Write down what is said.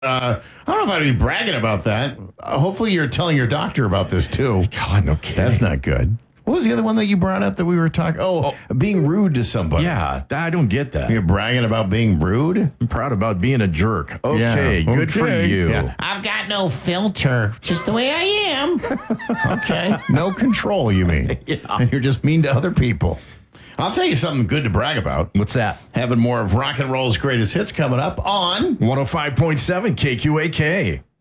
I don't know if I'd be bragging about that. Hopefully you're telling your doctor about this too. God, no kidding. That's not good. What was the other one that you brought up that we were talking? Oh, being rude to somebody. Yeah, I don't get that. You're bragging about being rude? I'm proud about being a jerk. Okay, Yeah, good for okay. you. Yeah. I've got no filter, just the way I am. Okay, no control, you mean? Yeah. And you're just mean to other people. I'll tell you something good to brag about. What's that? Having more of rock and roll's greatest hits coming up on 105.7 KQAK.